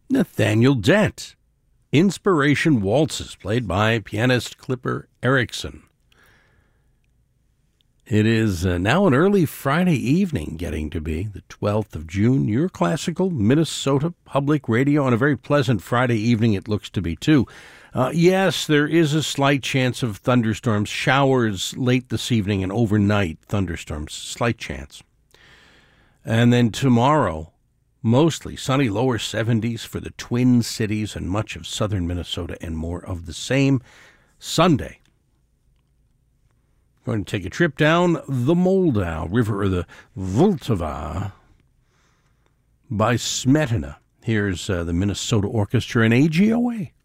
Nathaniel Dent. Inspiration Waltzes, played by pianist Clipper Erickson. It is now an early Friday evening, getting to be the 12th of June. Your classical Minnesota Public Radio on a very pleasant Friday evening it looks to be, too. Yes, there is a slight chance of thunderstorms, showers late this evening and overnight thunderstorms, slight chance. And then tomorrow, mostly sunny, lower 70s for the Twin Cities and much of southern Minnesota, and more of the same. Sunday, going to take a trip down the Moldau River, or the Vltava, by Smetana. Here's the Minnesota Orchestra and AGOA.